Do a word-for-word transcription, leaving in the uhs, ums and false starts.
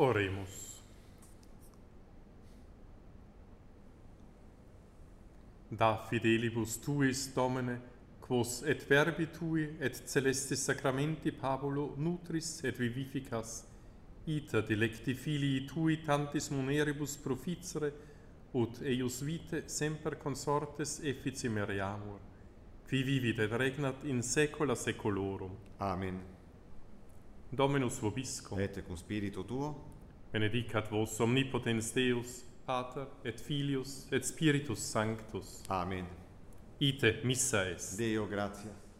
Oremus. Da fidelibus tuis, Domine, quos et verbi tui et celestis sacramenti Pabulo nutris et vivificas, ita delecti filii tui tantis muneribus proficere, ut eius vitae semper consortes effici meriamur, qui vivit et regnat in saecula saeculorum. Amen. Dominus vobiscum. Et cum spiritu tuo, Benedicat vos omnipotens Deus, Pater et Filius et Spiritus Sanctus. Amen. Ite missa est. Deo gratias.